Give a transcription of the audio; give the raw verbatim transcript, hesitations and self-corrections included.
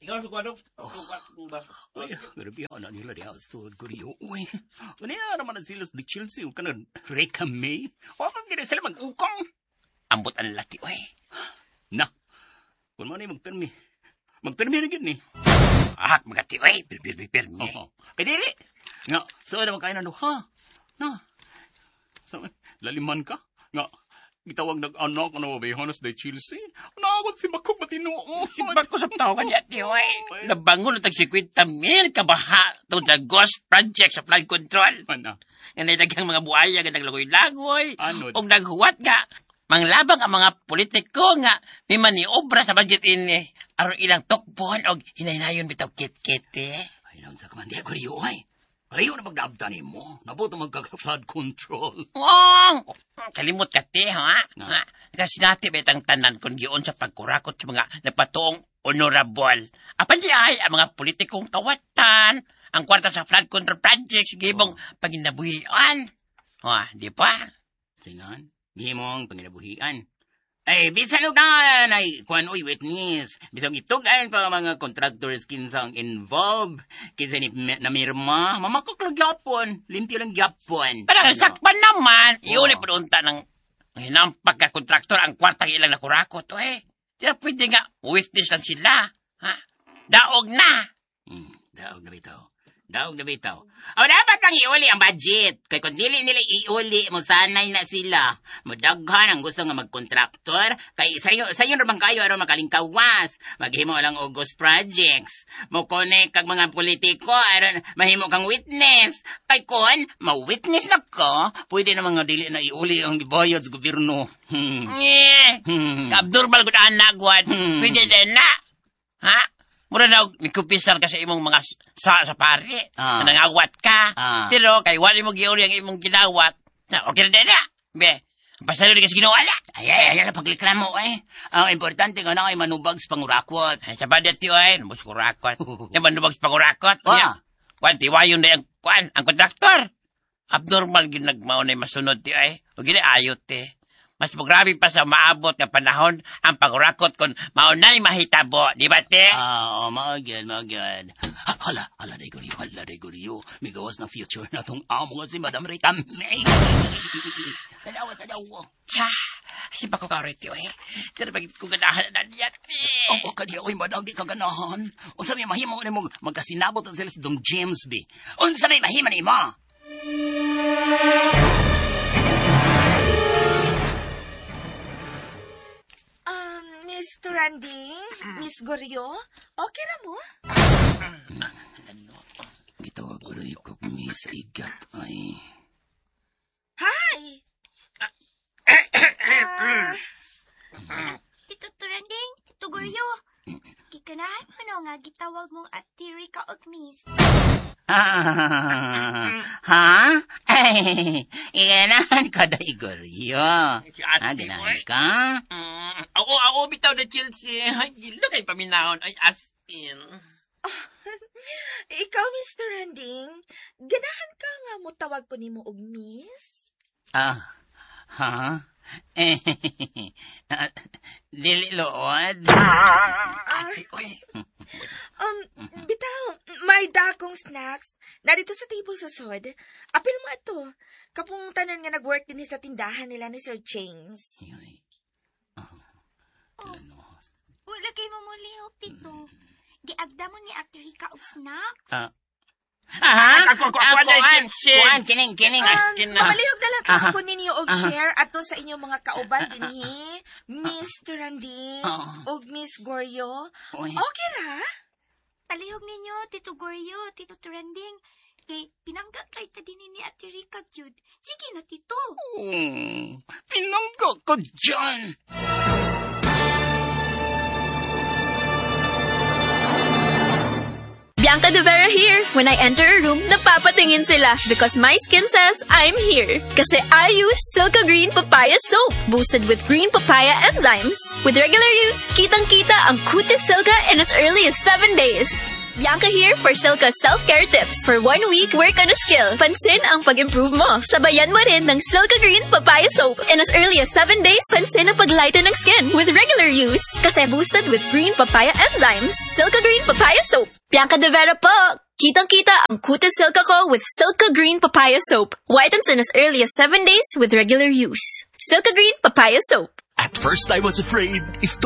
Ikaw sa kwadro. Ay, grabe na nila di asod ko riyo. Uy, ganyan naman na sila di Chelsea. Huwag ka na rekame. Huwag kang gina sila mag-ukong. Ambot ang lati, oy. Na, kung mo na yung magpermi. Magpermi na gini. Ah, magati, oy. Pirpir-pirmi. Oo. Kaya dili. Nga, saan naman kayo na no, ha? Na. So, laliman ka? Nga, gitawag nag-anak na mabayhonas day Chelsea. Naagod si Bakog Matino. Si Bako sa tao ka niya, tiyo, oy. Nabangon at tagsikwenta mil kabaha tawag na ghost project sa flood control. Ano? Nga naidagang mga buhaya nga naglagoy-lagoy. Ano? O naghuwat nga. Manglabang ang mga politiko nga may maniobra sa budget ini. Aron ilang tukpon o hinaynayon bitaw kit-kit eh. Ay, lang sa kamandi ako riyo, ay. Riyo na magdabta ni mo. Nabuto magka-flood control. Wong! Kalimot ka, te, ha? No. Ha? Kasi nati betang tanan kung giyon sa pagkurakot sa mga napatoong honorable. Apan di ay ang mga politikong kawatan. Ang kwarta sa flood control project, gibong oh. Paginabuhian. Ha, di pa? Singan? Di mo ang panginabuhian. Ay, bisan na, ay, kuan uy, witness. Bisang itugan pa mga contractors kinsang involved. Kinsa ni namirma, mamakok lang gyapon. Limpyo lang gyapon. Parang ano? Sakpan naman. Oh. Iyon ay unta ng hinampak ka kontraktor ang kwartang ilang nakurakot. Eh, di na pwede nga witness lang sila. Ha? Daog na. Hmm, daog na bitaw. Daog na bitaw. O, dapat lang iuli ang budget. Kaya kung dili nila iuli, mo sanay na sila. Mudaghan ang gusto nga magkontraktor. Kaya sayo, sayo naman kayo aron makalingkawas. Maghimo lang og ghost projects. Mo connect kag mga politiko aron mahimo kang witness. Kay kon, ma-witness na ka, pwede na mga dili na iuli ang gibayad sa gobyerno. Hmm. Eh, Hmm. kabdurbal ko na anak, Gwan. Hmm. Pwede din na. Ha? Mura na, may kupisar ka sa imong mga sa sa pari. Ah. Na nangawat ka. Ah. Pero, kay wali mo giuli ang imong ginawat. Na, okay na din na. Be, pasalo rin kasi ginawala. Ay, ay, ay, pagliklamo eh. Ang importante nga na ay manubag sa pangurakwat. Ay, sa badet yun ay, nabos kurakot. Naman nabos pangurakot. Ah. Niya. Kwan, tiwayon na yung, kwan, ang kontraktor. Abnormal ginagmao na yung masunod ti ay. O gina ayot eh. Mas magrabe pa sa maabot na panahon ang pangurakot kung maunay mahitabo. Di ba, te? Ah, oh, magyan, magyan. Ha, hala, hala, day guriyo, hala, day guriyo. May gawas ng future na tong amo nga si Madam Rita May. Tanawa, tanawa. Tsa, si Bako Karete, eh. Pero bakit ko ganahan na niya, te? Oo, kadi oy, madam, di kaganahan. Unsa may mahimo ni mo magkasinabot ang sila si Dong James B. Unsa may mahimo ni mo? Mister Randing, Miss Goryo, okay na mo? Gitawag uloy ko, Miss Igat, ay. Hi! uh, Tito Turanding, Tito Goryo, kikanahan mo no nga gitawag mong Ate Rica og Miss. Ah, ha? Ay, ikanahan ka da, Igoryo. Si Ate, Ah, ganahan oy. ka? Mm, ako, ako, bitaw na Chelsea. Ay, gila kay paminahon. Ay, as in. Ikaw, Mister Randing, ganahan ka nga mo tawag ko ni mo og Miss? Ah, ha? Eh, ah, dili lood. Ah, Ay, oy. um, bitaw, may dakong snacks. Narito sa table sa sod. Apil mo ito. Kapung tanan nga nag-work din sa tindahan nila ni Sir James. Ay, ah, Oh, ano? wala kay mo mulihok, Tito. Giagda mo ni Ate Rica og snacks. Ah, ah, Ako, ako, ako, kuan, Chelsea. kuan, kining, kining. Um, kina- Mamalihog na lang Aha. ako ninyo og Aha. share ato sa inyong mga kauban dinhi, Mister Randing Ah. og Miss Goryo. Uy. Okay ra? Palihog ninyo, Tito Goryo, Tito Turanding. Kay pinangga kay ta din ni Ate Rica, Jude. Sige na, Tito. Hmm, pinangga ko dyan. Bianca De Vera here. When I enter a room, napapatingin sila because my skin says I'm here. Kasi I use Silka Green Papaya Soap, boosted with green papaya enzymes. With regular use, kitang-kita ang kutis Silka in as early as seven days. Bianca here for Silka's self-care tips. For one week, work on a skill. Pansin ang pag-improve mo. Sabayan mo rin ng Silka Green Papaya Soap. In as early as seven days, pansin ang paglighten ng skin with regular use. Kasi boosted with green papaya enzymes. Silka Green Papaya Soap. Bianca De Vera po! Kitang-kita ang kutis Silka ko with Silka Green Papaya Soap. Whitens in as early as seven days with regular use. Silka Green Papaya Soap. At first I was afraid if